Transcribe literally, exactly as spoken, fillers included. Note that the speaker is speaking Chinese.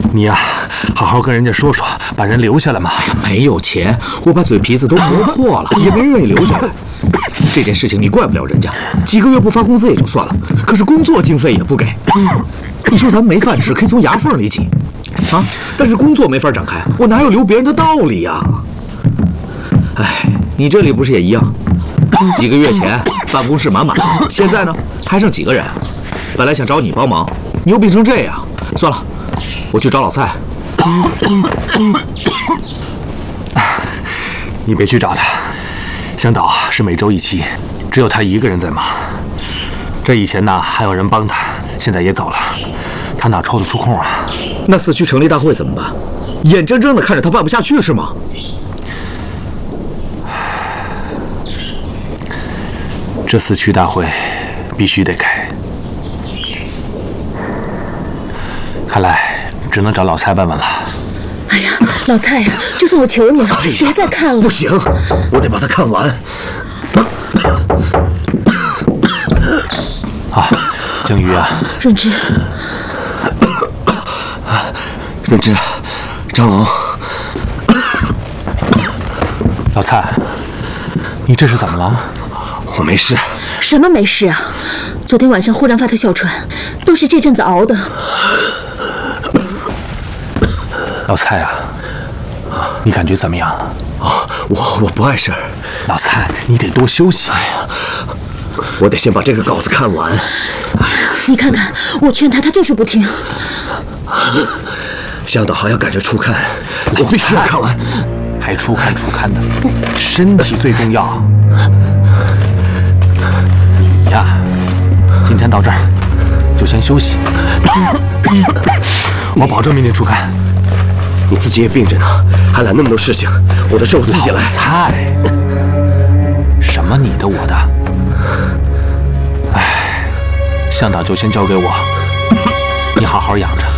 你呀、啊，好好跟人家说说，把人留下来嘛。 哎呀，没有钱，我把嘴皮子都磨破了，也没人愿意留下来。这件事情你怪不了人家，几个月不发工资也就算了，可是工作经费也不给。你说咱们没饭吃，可以从牙缝里挤，啊，但是工作没法展开，我哪有留别人的道理呀？哎，你这里不是也一样？几个月前办公室满满，现在呢还剩几个人？本来想找你帮忙，你又变成这样，算了，我去找老蔡。 你别去找他，向导是每周一期，只有他一个人在忙。这以前呢还有人帮他，现在也走了，他哪抽得出空啊？ 那四区成立大会怎么办？眼睁睁地看着他办不下去是吗？ 这四区大会必须得开，看来只能找老蔡办办了。 哎呀，老蔡呀、啊，就算我求你了，哎、别再看了。 不行，我得把它看完。 啊，江鱼啊， 润之， 润之，张龙， 老蔡，你这是怎么了？ 我没事。 什么没事啊？昨天晚上忽然发的哮喘，都是这阵子熬的。 老蔡啊，你感觉怎么样？ 啊，我我不碍事儿。 老蔡，你得多休息。 哎呀，我得先把这个稿子看完。 你看看，我劝他，他就是不听。 向导还要赶着初刊，我必须要看完。 还初刊初刊的，身体最重要。你呀，今天到这儿就先休息。我保证明天初刊。 你自己也病着呢，还揽那么多事情，我的事我自己来。 老蔡，什么你的我的？哎，向导就先交给我，你好好养着。